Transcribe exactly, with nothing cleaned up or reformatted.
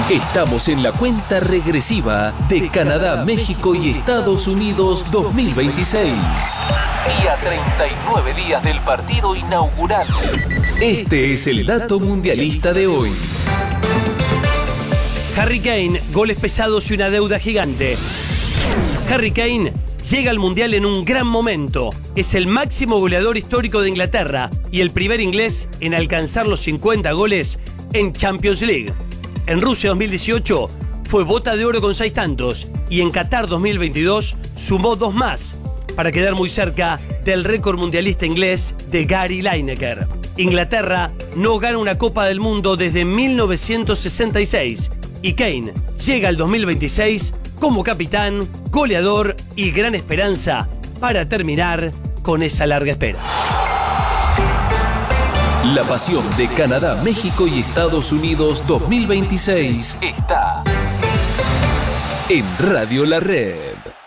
Estamos en la cuenta regresiva de Canadá, México y Estados Unidos dos mil veintiséis. Y a treinta y nueve días del partido inaugural. Este es el dato mundialista de hoy. Harry Kane, goles pesados y una deuda gigante. Harry Kane llega al Mundial en un gran momento. Es el máximo goleador histórico de Inglaterra y el primer inglés en alcanzar los cincuenta goles en Champions League. En Rusia dos mil dieciocho fue bota de oro con seis tantos y en Qatar dos mil veintidós sumó dos más para quedar muy cerca del récord mundialista inglés de Gary Lineker. Inglaterra no gana una Copa del Mundo desde mil novecientos sesenta y seis y Kane llega al dos mil veintiséis como capitán, goleador y gran esperanza para terminar con esa larga espera. La pasión de Canadá, México y Estados Unidos dos mil veintiséis está en Radio La Red.